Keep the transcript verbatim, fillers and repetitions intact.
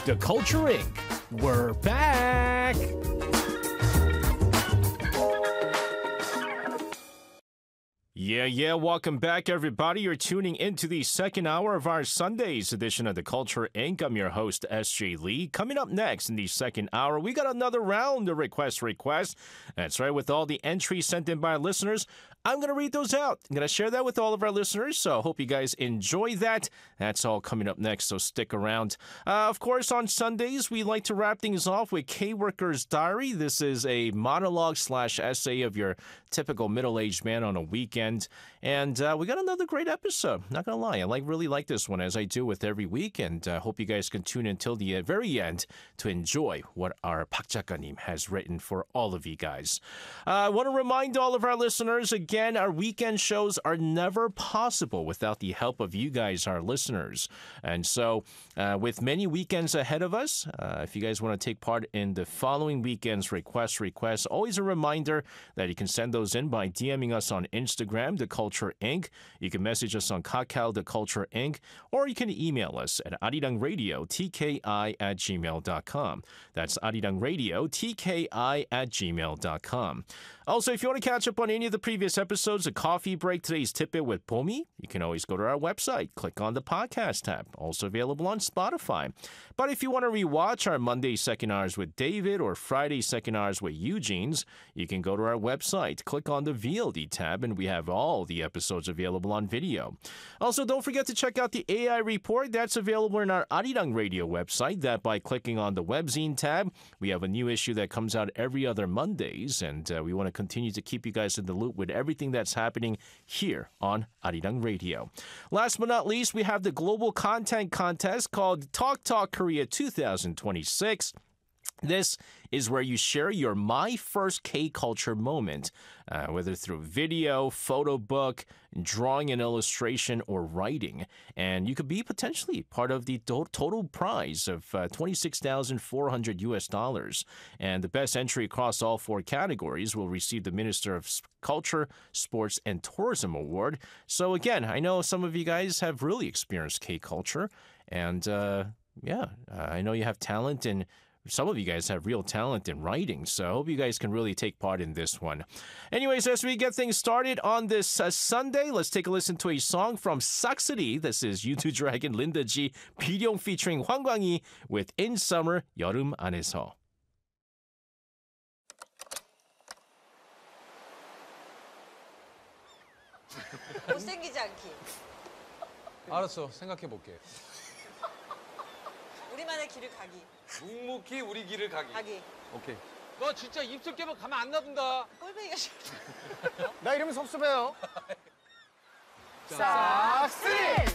The Culture Incorporated. We're back! Yeah, yeah, welcome back, everybody. You're tuning into the second hour of our Sunday's edition of The Culture Incorporated. I'm your host, S J Lee. Coming up next in the second hour, we got another round of request requests. That's right, with all the entries sent in by our listeners. I'm going to read those out. I'm going to share that with all of our listeners, so I hope you guys enjoy that. That's all coming up next, so stick around. Uh, of course, on Sundays, we like to wrap things off with K-Worker's Diary. This is a monologue slash essay of your typical middle-aged man on a weekend. And uh, we got another great episode. Not going to lie, I like really like this one, as I do with every week, and I uh, hope you guys can tune in until the uh, very end to enjoy what our Park Jakanim has written for all of you guys. Uh, I want to remind all of our listeners, again, Again, our weekend shows are never possible without the help of you guys, our listeners. And so, uh, with many weekends ahead of us, uh, if you guys want to take part in the following weekend's request requests, always a reminder that you can send those in by DMing us on Instagram, The Culture Incorporated. You can message us on Kakao, The Culture Incorporated, or you can email us at arirangradio, T K I at gmail dot com. That's arirangradio, T K I at gmail dot com. Also, if you want to catch up on any of the previous episodes of Coffee Break, Today's Tidbit with Pomi, you can always go to our website, click on the podcast tab, also available on Spotify. But if you want to rewatch our Monday Second Hours with David or Friday Second Hours with Eugene's, you can go to our website, click on the V L D tab, and we have all the episodes available on video. Also, don't forget to check out the A I Report. That's available in our Arirang Radio website. That by clicking on the Webzine tab. We have a new issue that comes out every other Mondays, and uh, we want to continue to keep you guys in the loop with everything that's happening here on Arirang Radio. Last but not least, we have the global content contest called Talk Talk Korea two thousand twenty-six. This is where you share your My First K-Culture moment, uh, whether through video, photo book, drawing and illustration, or writing. And you could be potentially part of the to- total prize of uh, twenty-six thousand four hundred U S dollars. And the best entry across all four categories will receive the Minister of Culture, Sports, and Tourism Award. So again, I know some of you guys have really experienced K-Culture. And uh, yeah, uh, I know you have talent and some of you guys have real talent in writing, so I hope you guys can really take part in this one. Anyways, as we get things started on this uh, Sunday, let's take a listen to a song from Saksuri. This is U two Dragon Linda G, Biryong featuring Hwang Kwang-hee with In Summer, 여름 안에서. 못생기지 않기. 알았어, 생각해볼게. 우리만의 길을 가기. 묵묵히 우리 길을 가기. 가기. 오케이. 너 진짜 입술 깨면 가만 안 놔둔다. 꼴보기가 싫어. 나 이러면 섭섭해요. 싹쓸이!